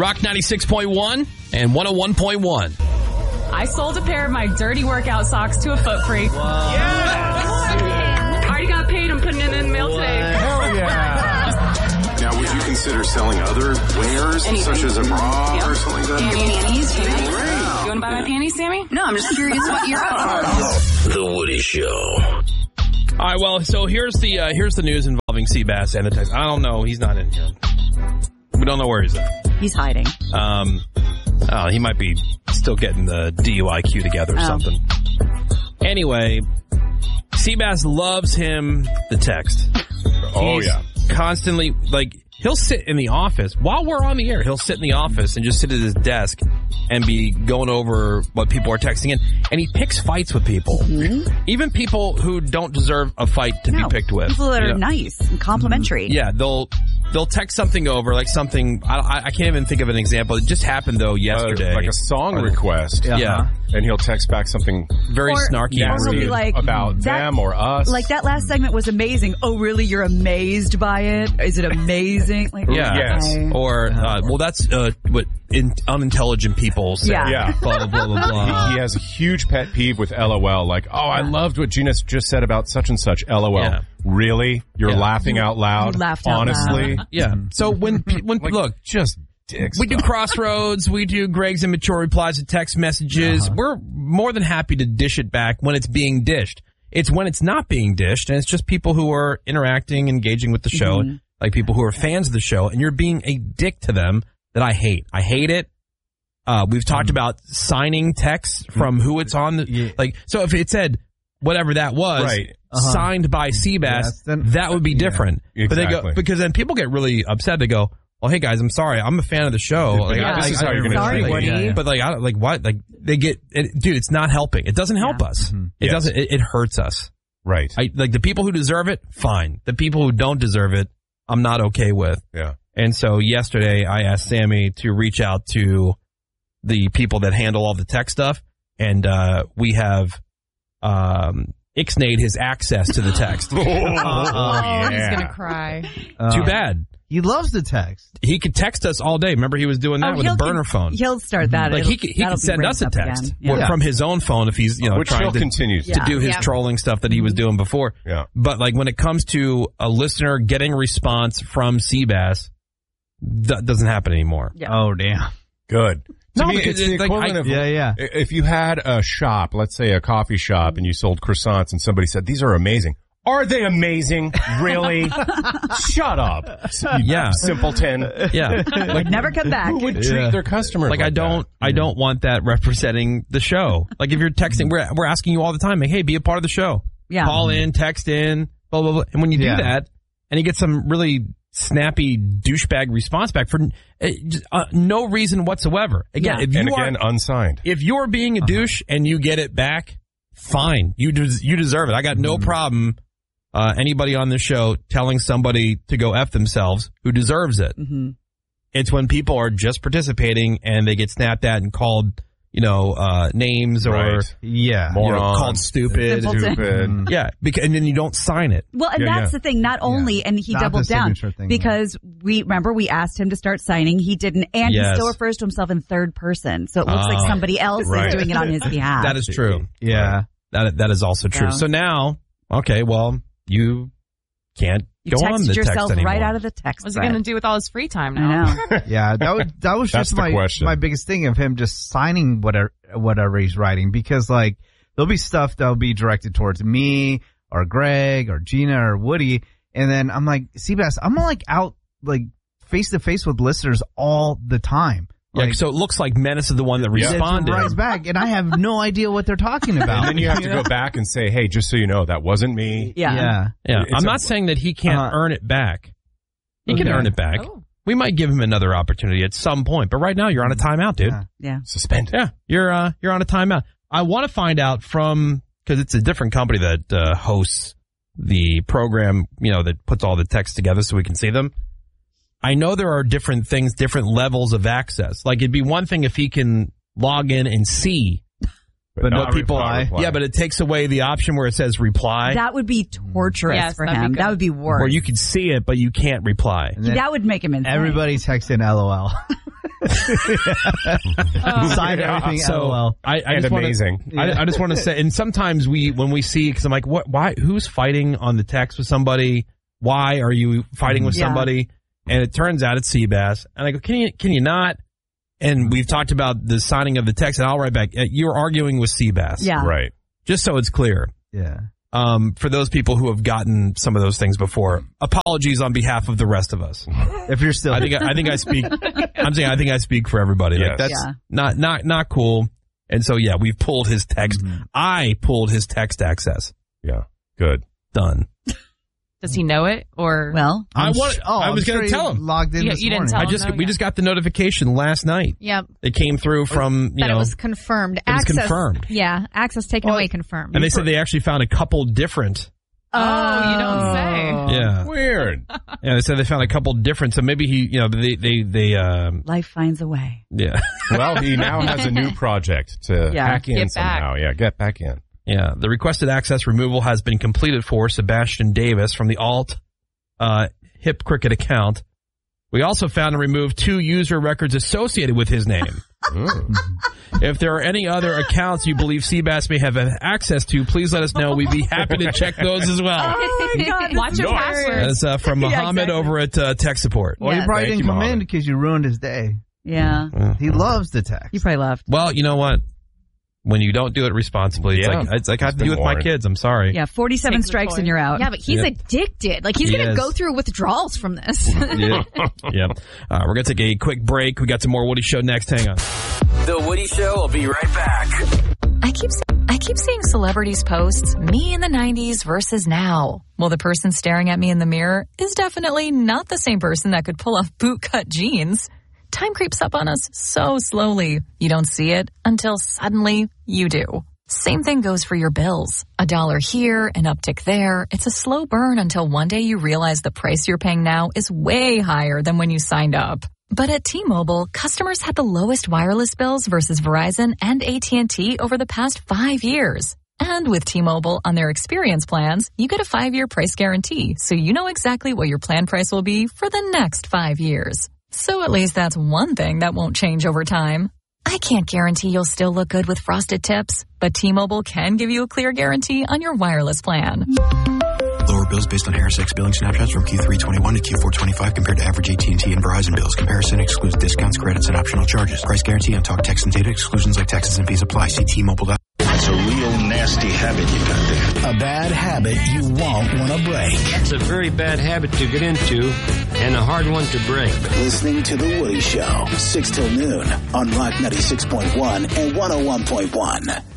Rock 96.1 and 101.1. I sold a pair of my dirty workout socks to a foot freak. I already got paid. I'm putting it in the mail today. Hell yeah. Now, would you consider selling other wares, such as a bra or something like that? Panties? You want to buy my panties, Sammy? No, I'm just curious what you're up for. The Woody Show. All right, well, so here's the news involving Seabass and the text. I don't know. He's not in here. We don't know where he's at. He's hiding. He might be still getting the DUI queue together or something. Anyway, Seabass loves him the text. He's constantly, like, he'll sit in the office while we're on the air. He'll sit in the office and just sit at his desk and be going over what people are texting in. And he picks fights with people. Mm-hmm. Even people who don't deserve a fight to be picked with. People that are nice and complimentary. Yeah, they'll text something over, like something, I can't even think of an example. It just happened, though, yesterday. Like a song request. Yeah. And he'll text back something very snarky or he'll be like, about them or us. Like, that last segment was amazing. Oh, really? You're amazed by it? Is it amazing? Like, yes. Or, well, that's what unintelligent people say. Yeah. Blah, blah, blah, blah. He has a huge pet peeve with LOL. Like, oh, I loved what Gina just said about such and such. LOL. Yeah. Really? You're laughing out loud? You laughed out honestly? loud. Yeah. So when like, look, just dicks. We do Crossroads. We do Greg's immature replies to text messages. We're more than happy to dish it back when it's being dished. It's when it's not being dished, and it's just people who are interacting, engaging with the show, like people who are fans of the show, and you're being a dick to them that I hate. I hate it. We've talked about signing texts from who it's on. Like, so if it said whatever that was, signed by Seabass, that would be different. Exactly. But they go, because then people get really upset. They go, well, hey guys, I'm sorry. I'm a fan of the show. Like, this is how you're going to treat Woody. But like what? Like they get, dude, it's not helping. It doesn't help us. It doesn't, it hurts us. Right. Like the people who deserve it, fine. The people who don't deserve it, I'm not okay with. Yeah. And so yesterday I asked Sammy to reach out to the people that handle all the tech stuff. And, we have, ixnayed his access to the text. He's gonna cry. Too bad. He loves the text. He could text us all day. Remember, he was doing that with a burner phone. He'll start that. Like he could send us a text from his own phone if he's which trying to continue to do his trolling stuff that he was doing before. Yeah. But like when it comes to a listener getting a response from Seabass, that doesn't happen anymore. Yeah. Oh damn. Good. To me, because it's the equivalent of if you had a shop, let's say a coffee shop, and you sold croissants, and somebody said, "These are amazing." Are they amazing? Really? Shut up. Simpleton. Yeah. Like never come back. Who would treat their customers like I don't want that representing the show. Like if you're texting, we're asking you all the time, like, hey, be a part of the show. Yeah. Call in, text in, blah, blah, blah. And when you do that, and you get some really snappy douchebag response back for no reason whatsoever. Again, unsigned. If you're being a douche and you get it back, fine. You deserve it. I got no problem anybody on this show telling somebody to go F themselves who deserves it. Mm-hmm. It's when people are just participating and they get snapped at and called, names or called stupid. Yeah, and then you don't sign it. Well, and that's the thing. Not only, and he doubled down because we asked him to start signing. He didn't, and he still refers to himself in third person, so it looks like somebody else is doing it on his behalf. That is true. Yeah, that is also true. So now, okay, well, you can't go on the text yourself anymore. Right out of the text. What's he going to do with all his free time now? I know. Yeah, that was just my biggest thing of him just signing whatever he's writing, because like there'll be stuff that'll be directed towards me or Greg or Gina or Woody, and then I'm like, Seabass, I'm like out like face to face with listeners all the time. Like, so it looks like Menace is the one that responded. Right back, and I have no idea what they're talking about. And then you have to go back and say, hey, just so you know, that wasn't me. Yeah. I'm not saying that he can't earn it back. He can earn it back. Oh. We might give him another opportunity at some point, but right now you're on a timeout, dude. Yeah. Suspended. Yeah. You're on a timeout. I want to find out because it's a different company that hosts the program, that puts all the text together so we can see them. I know there are different things, different levels of access. Like it'd be one thing if he can log in and see, but no people. Yeah, but it takes away the option where it says reply. That would be torturous for him. That would be worse. Where you could see it, but you can't reply. That would make him insane. Everybody texts in LOL. Sign everything. So LOL. I just amazing. I just want to say, and sometimes when we see, because I'm like, what? Why? Who's fighting on the text with somebody? Why are you fighting with somebody? And it turns out it's Seabass. And I go, can you not? And we've talked about the signing of the text, and I'll write back. You're arguing with Seabass, right? Just so it's clear. Yeah. For those people who have gotten some of those things before, apologies on behalf of the rest of us. If you're still, I think I speak. I'm saying I think I speak for everybody. Yes. Like that's not cool. And so we've pulled his text. Mm-hmm. I pulled his text access. Yeah, good, done. Does he know it or? Well, I was going to tell him. Logged in. You didn't tell him. We just got the notification last night. Yep. It came through from it was confirmed. Access confirmed. Yeah, access taken away, confirmed. And they said they actually found a couple different. Oh, you don't say. Yeah. Weird. Yeah, they said they found a couple different. So maybe he, they life finds a way. Yeah. Well, he now has a new project to hack in somehow. Yeah, get back in. Yeah, the requested access removal has been completed for Sebastian Davis from the Hip Cricket account. We also found and removed 2 user records associated with his name. If there are any other accounts you believe Seabass may have access to, please let us know. We'd be happy to check those as well. Oh my God, watch your passwords. That's from Muhammad over at Tech Support. Well, he probably didn't come in because you ruined his day. Yeah. He loves the text. You probably left. Well, you know what? When you don't do it responsibly, it's like I have to do with my kids. I'm sorry. Yeah, 47 strikes and you're out. Yeah, but he's addicted. Like, he's going to go through withdrawals from this. Yeah. We're going to take a quick break. We got some more Woody Show next. Hang on. The Woody Show will be right back. I keep seeing celebrities post me in the 90s versus now. Well, the person staring at me in the mirror is definitely not the same person that could pull off bootcut jeans. Time creeps up on us so slowly. You don't see it until suddenly you do. Same thing goes for your bills. $1 here, an uptick there. It's a slow burn until one day you realize the price you're paying now is way higher than when you signed up. But at T-Mobile, customers had the lowest wireless bills versus Verizon and AT&T over the past 5 years. And with T-Mobile on their experience plans, you get a 5-year price guarantee, so you know exactly what your plan price will be for the next 5 years. So at least that's one thing that won't change over time. I can't guarantee you'll still look good with frosted tips, but T-Mobile can give you a clear guarantee on your wireless plan. Lower bills based on HarrisX billing snapshots from Q3 21 to Q4 25 compared to average AT&T and Verizon bills. Comparison excludes discounts, credits, and optional charges. Price guarantee on talk, text, and data. Exclusions like taxes and fees apply. See T-Mobile.com. It's a real nasty habit you got there. A bad habit you won't want to break. It's a very bad habit to get into and a hard one to break. Listening to The Woody Show, 6 till noon on Rock 96.1 and 101.1.